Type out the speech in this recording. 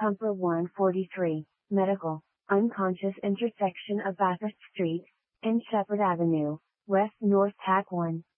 Pumper 143, Medical, unconscious intersection of Bathurst Street and Shepherd Avenue, West North Tack 1.